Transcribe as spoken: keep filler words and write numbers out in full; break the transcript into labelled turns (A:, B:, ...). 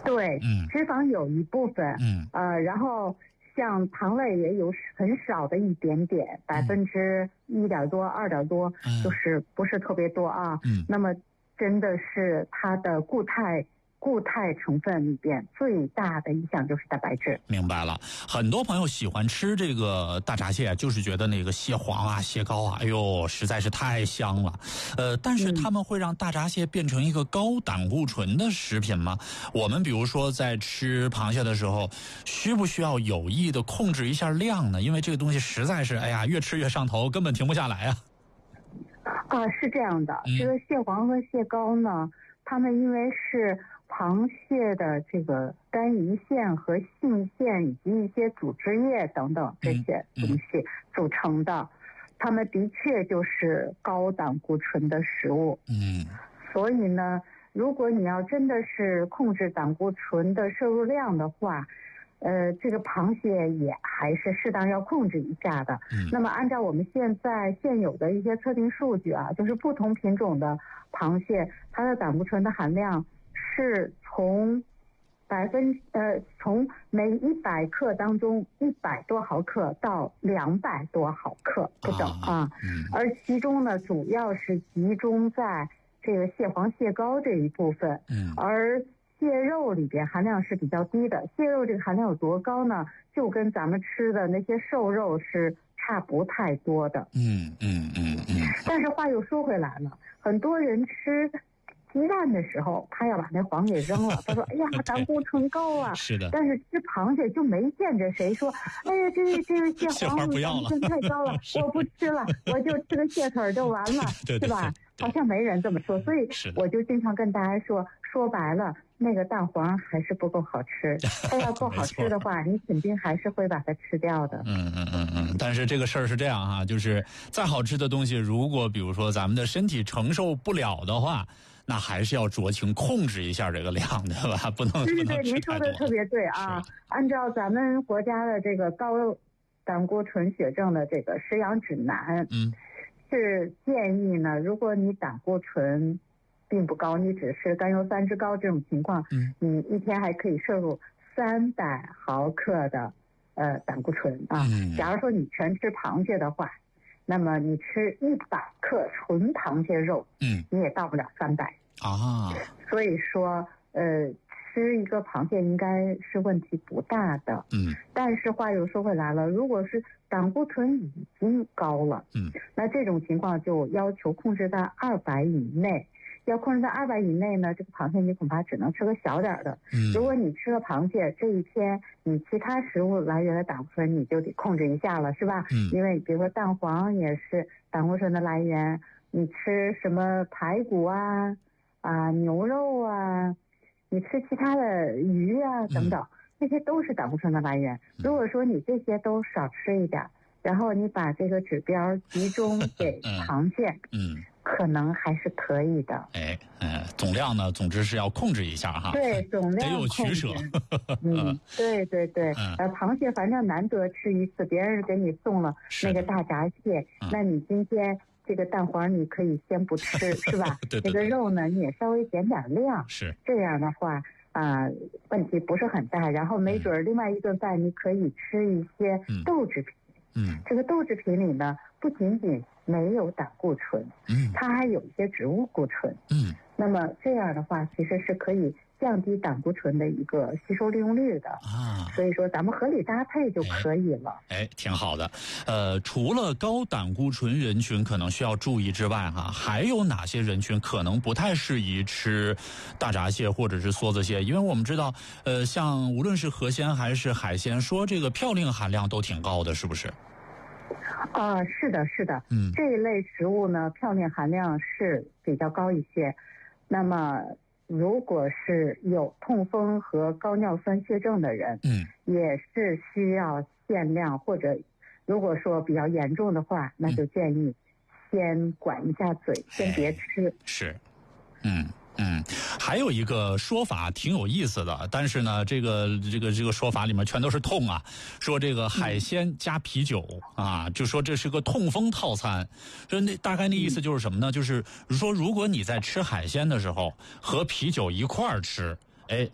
A: 对，
B: 嗯，
A: 脂肪有一部分，
B: 嗯，
A: 呃，然后像糖类也有很少的一点点，百分之一点多、二点多，就是不是特别多啊。
B: 嗯，
A: 那么真的是它的固态。固态成分里边最大的一项就是蛋白质。
B: 明白了，很多朋友喜欢吃这个大闸蟹，就是觉得那个蟹黄啊、蟹膏啊，哎呦，实在是太香了。呃，但是他们会让大闸蟹变成一个高胆固醇的食品吗？我们比如说在吃螃蟹的时候，需不需要有意的控制一下量呢？因为这个东西实在是，哎呀，越吃越上头，根本停不下来啊。
A: 啊，是这样的，
B: 嗯、
A: 这个蟹黄和蟹膏呢，它们因为是螃蟹的这个肝胰腺和性腺以及一些组织液等等这些东西组成的，它们的确就是高胆固醇的食物。
B: 嗯，
A: 所以呢，如果你要真的是控制胆固醇的摄入量的话，呃，这个螃蟹也还是适当要控制一下的。
B: 嗯，
A: 那么按照我们现在现有的一些测定数据啊，就是不同品种的螃蟹，它的胆固醇的含量是从百分呃从每一百克当中一百多毫克到两百多毫克不等啊，
B: 啊嗯、
A: 而其中呢主要是集中在这个蟹黄蟹膏这一部分，
B: 嗯，
A: 而蟹肉里边含量是比较低的。蟹肉这个含量有多高呢？就跟咱们吃的那些瘦肉是差不太多的。
B: 嗯嗯嗯嗯。
A: 但是话又说回来了，很多人吃鸡蛋的时候，他要把那黄给扔了。他说：“哎呀，胆固醇高啊！”
B: 是的。
A: 但是吃螃蟹就没见着谁说：“哎呀，这这个蟹黄胆固醇太高了，我不吃了，我就吃个蟹腿就完了，
B: 对对对，
A: 是吧？”好像没人这么说，所以我就经常跟大家说，说白了，那个蛋黄还是不够好吃。它要够好吃的话，你肯定还是会把它吃掉的。
B: 嗯嗯嗯嗯。但是这个事儿是这样哈，就是再好吃的东西，如果比如说咱们的身体承受不了的话，那还是要酌情控制一下这个量，对吧？不能
A: 对对对，您说的特别对啊。按照咱们国家的这个高胆固醇血症的这个食养指南，嗯。是建议呢，如果你胆固醇并不高，你只是甘油三酯高这种情况，嗯，你一天还可以摄入三百毫克的呃胆固醇啊。嗯，假如说你全吃螃蟹的话，那么你吃一百克纯螃蟹肉，嗯，你也到不了三百
B: 啊。
A: 所以说，呃，吃一个螃蟹应该是问题不大的。嗯，但是话又说回来了，如果是胆固醇已经高了，嗯，那这种情况就要求控制在二百以内。要控制在二百以内呢，这个螃蟹你恐怕只能吃个小点的。嗯，如果你吃了螃蟹，这一天你其他食物来源的胆固醇你就得控制一下了，是吧？嗯，因为比如说蛋黄也是胆固醇的来源，你吃什么排骨啊、啊牛肉啊，你吃其他的鱼啊等等。嗯，这些都是胆固醇的来源。如果说你这些都少吃一点，然后你把这个指标集中给螃蟹，嗯，可能还是可以的。
B: 哎，嗯，总量呢，总之是要控制一下哈。
A: 对，总量
B: 得有取舍。
A: 嗯，对对对。嗯、呃，螃蟹反正难得吃一次，别人给你送了那个大闸蟹，嗯、那你今天这个蛋黄你可以先不吃，是吧？
B: 对对对。
A: 这个肉呢，你也稍微减点量。
B: 是。
A: 这样的话。啊、呃，问题不是很大，然后没准另外一顿饭你可以吃一些豆制品。嗯，这个豆制品里呢，不仅仅没有胆固醇，嗯，它还有一些植物固醇。嗯，那么这样的话，其实是可以降低胆固醇的一个吸收利用率的啊。所以说，咱们合理搭配就可以了。
B: 哎，哎挺好的。呃，除了高胆固醇人群可能需要注意之外，哈，还有哪些人群可能不太适宜吃大闸蟹或者是梭子蟹？因为我们知道，呃，像无论是河鲜还是海鲜，说这个嘌呤含量都挺高的，是不是？
A: 啊、呃，是的，是的。嗯，这一类食物呢，嘌呤含量是比较高一些。那么，如果是有痛风和高尿酸血症的人，嗯，也是需要限量，或者如果说比较严重的话，那就建议先管一下嘴，嗯、先别吃。
B: 是，嗯。嗯，还有一个说法挺有意思的，但是呢，这个这个这个说法里面全都是痛啊，说这个海鲜加啤酒啊，就说这是个痛风套餐。说那大概那意思就是什么呢？就是说如果你在吃海鲜的时候和啤酒一块儿吃，